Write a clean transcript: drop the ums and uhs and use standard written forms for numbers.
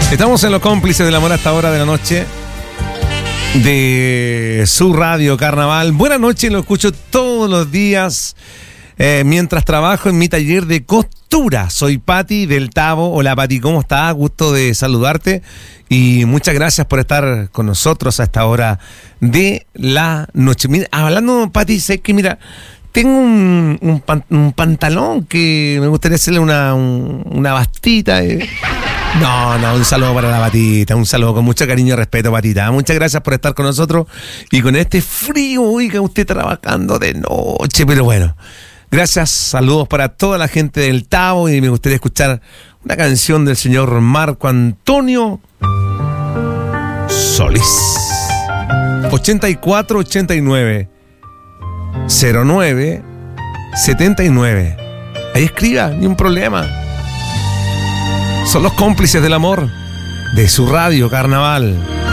Estamos en Los Cómplices del Amor a esta hora de la noche de su radio Carnaval. Buenas noches, lo escucho todos los días mientras trabajo en mi taller de costura. Soy Pati del Tabo. Hola Pati, ¿cómo estás? Gusto de saludarte y muchas gracias por estar con nosotros a esta hora de la noche. Mira, hablando, Pati, sé que mira, tengo un pantalón que me gustaría hacerle una bastita. No, un saludo para la Patita, un saludo con mucho cariño y respeto, Patita. Muchas gracias por estar con nosotros y con este frío, oiga, usted trabajando de noche, pero bueno. Gracias, saludos para toda la gente del Tabo y me gustaría escuchar una canción del señor Marco Antonio Solís. 8489 09 79. Ahí escriba, ni un problema. Son Los Cómplices del Amor de su radio Carnaval.